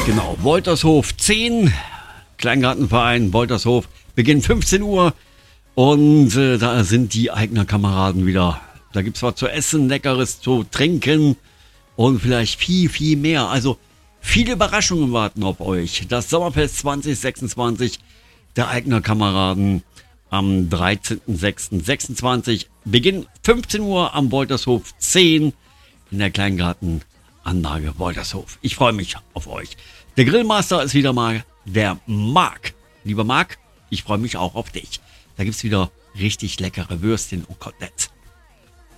Genau, Woltershof 10, Kleingartenverein Woltershof, Beginn 15 Uhr und da sind die Aigner Kameraden wieder. Da gibt es was zu essen, Leckeres zu trinken und vielleicht viel, viel mehr. Also viele Überraschungen warten auf euch. Das Sommerfest 2026 der Aigner Kameraden am 13.06.26, Beginn 15 Uhr am Woltershof 10 in der Kleingartenanlage Woltershof. Ich freue mich auf euch. Der Grillmaster ist wieder mal der Marc. Lieber Marc, ich freue mich auch auf dich. Da gibt es wieder richtig leckere Würstchen und Koteletts.